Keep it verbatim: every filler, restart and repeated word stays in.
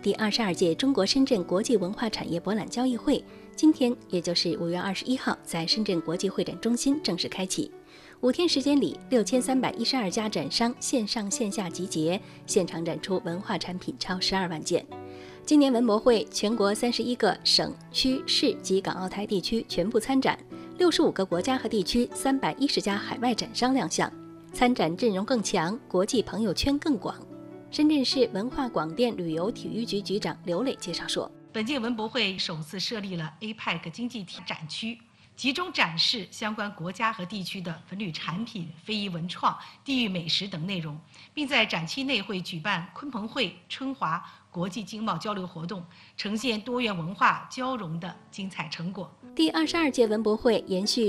第二十二届中国深圳国际文化产业博览交易会，今天也就是五月二十一号，在深圳国际会展中心正式开启。五天时间里，六千三百一十二家展商线上线下集结，现场展出文化产品超十二万件。今年文博会，全国三十一个省区市及港澳台地区全部参展，六十五个国家和地区三百一十家海外展商亮相，参展阵容更强，国际朋友圈更广。深圳市文化广电旅游体育局局长刘磊介绍说， 本届文博会首次设立了 A P E C 经济体展区，集中展示相关国家和地区的文旅产品、非遗文创、地域美食等内容，并在展期内会举办鲲鹏会、春华国际经贸交流活动，呈现多元文化交融的精彩成果。 第二十二届文博会延续